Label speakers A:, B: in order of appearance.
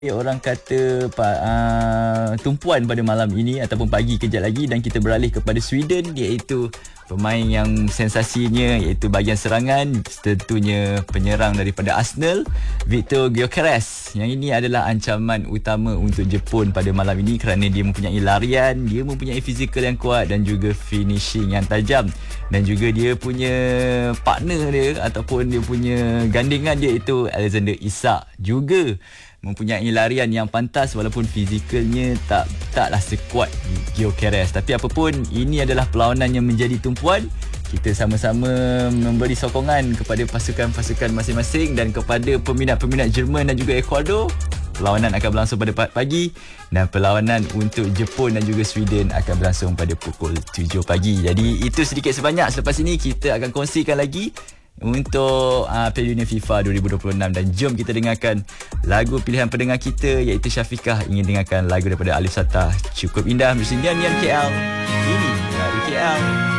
A: Orang kata tumpuan pada malam ini ataupun pagi kejap lagi, dan kita beralih kepada Sweden, iaitu pemain yang sensasinya iaitu bahagian serangan, tentunya penyerang daripada Arsenal, Viktor Gyökeres. Yang ini adalah ancaman utama untuk Jepun pada malam ini kerana dia mempunyai larian, dia mempunyai fizikal yang kuat dan juga finishing yang tajam, dan juga dia punya partner dia ataupun dia punya gandingan dia iaitu Alexander Isak juga mempunyai larian yang pantas walaupun fizikalnya taklah sekuat Gyökeres. Tapi apapun, ini adalah perlawanan yang menjadi tumpuan. Kita sama-sama memberi sokongan kepada pasukan-pasukan masing-masing dan kepada peminat-peminat Jerman dan juga Ecuador. Perlawanan akan berlangsung pada pagi dan perlawanan untuk Jepun dan juga Sweden akan berlangsung pada pukul 7 pagi. Jadi itu sedikit sebanyak. Selepas ini kita akan kongsikan lagi untuk Piala Dunia FIFA 2026, dan jom kita dengarkan lagu pilihan pendengar kita iaitu Syafiqah ingin dengarkan lagu daripada Alif Satah, Cukup Indah, Musim Nyanyian KL. Ini dari KL.